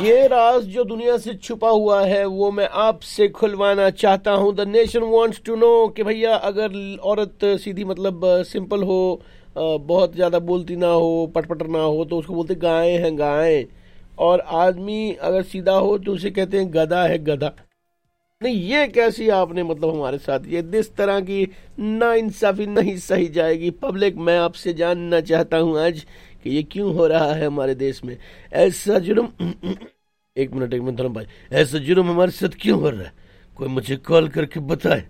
ये राज जो दुनिया से छुपा हुआ है वो मैं आपसे खुलवाना चाहता हूँ। The nation wants to know कि भैया अगर औरत सीधी मतलब सिंपल हो, बहुत ज़्यादा बोलती ना हो, पटपटर ना हो, तो उसको बोलते गायें हैं गायें। और आदमी अगर सीधा हो तो उसे कहते हैं गधा है गधा। नहीं, ये कैसी आपने मतलब हमारे साथ ये इस तरह की नाइंसाफी नहीं सही जाएगी। पब्लिक, मैं आपसे जानना चाहता हूँ आज कि ये क्यों हो रहा है हमारे देश में ऐसा जुर्म। एक मिनट धर्म भाई, ऐसा जुर्म हमारे साथ क्यों हो रहा है? कोई मुझे कॉल करके बताए।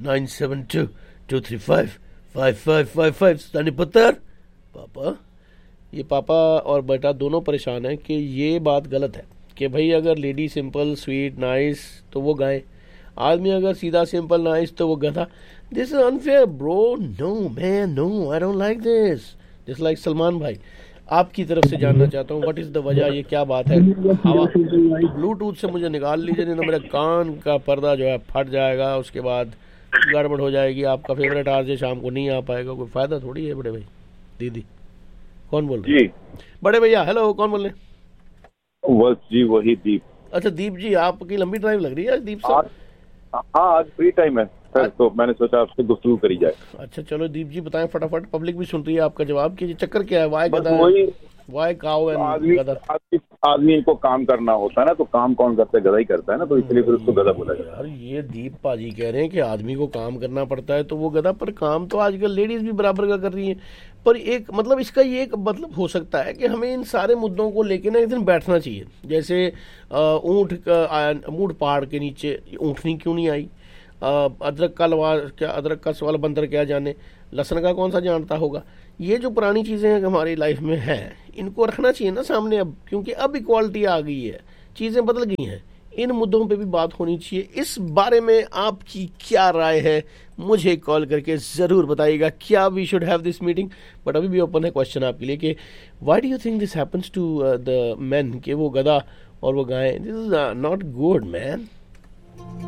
9722355555 पत्थर। पापा, ये पापा और बेटा दोनों परेशान हैं कि ये बात गलत है कि भाई अगर लेडी सिंपल स्वीट नाइस तो वो गाय, आदमी अगर सीधा सिंपल नाइस तो वो गधा। This is unfair bro. No man, no, I don't like this. Just like Salman भाई, आपकी तरफ से जानना चाहता हूँ व्हाट इज द वजह, ये क्या बात है? हवा ब्लूटूथ से मुझे निकाल लीजिए, नहीं तो मेरे कान का पर्दा जो है फट जाएगा, उसके बाद गड़बड़ हो जाएगी। आपका फेवरेट आरजे शाम को नहीं आ पाएगा, कोई फायदा थोड़ी है। बड़े भाई, दीदी, कौन बोल रहे हैं? बड़े भैया, हेलो, कौन बोल रहे हैं? बस जी, वही दीप। अच्छा दीप जी, आपकी लंबी ड्राइव लग रही है आज दीप सर। हाँ, आज फ्री टाइम है सर, तो मैंने सोचा आपसे गुफ्तगू करी जाए। अच्छा चलो दीप जी बताएं फटाफट, पब्लिक भी सुन रही है आपका जवाब कि चक्कर क्या है। वाई गधा, वाई काऊ एंड गधा। आदमी को काम करना होता है ना, तो काम कौन करता है? गधा ही करता है ना, तो इसलिए फिर उसको गधा बोला जाता है। यार ये दीप पाजी कह रहे हैं कि आदमी को काम करना पड़ता है तो वो गधा, पर काम तो आजकल लेडीज भी बराबर का कर रही हैं। पर एक मतलब इसका ये एक मतलब हो सकता है कि हमें इन सारे मुद्दों को लेके ना एक दिन बैठना चाहिए। जैसे ऊँट का मूड पहाड़ के नीचे ऊँटनी क्यों नहीं आई? अदरक का लवा क्या, अदरक का सवाल बंदर क्या जाने, लहसुन का कौन सा जानता होगा। ये जो पुरानी चीज़ें हैं हमारी लाइफ में हैं, इनको रखना चाहिए ना सामने अब, क्योंकि अब इक्वालिटी आ गई है, चीज़ें बदल गई हैं। इन मुद्दों पे भी बात होनी चाहिए। इस बारे में आपकी क्या राय है? मुझे कॉल करके ज़रूर बताइएगा। क्या we should have this meeting? But अभी भी ओपन है क्वेश्चन आपके लिए कि why do you think this happens to the main, कि वो गधा और वो गाय। This is not good man.